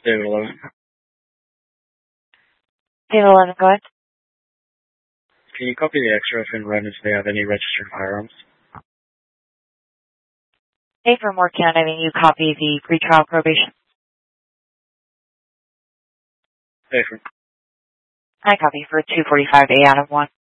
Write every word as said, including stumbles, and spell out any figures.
David eleven. David eleven, go ahead. Can you copy the X-ray and run if they have any registered firearms? A for more can having you copy the pretrial probation. A for. I copy for two forty-five A out of one.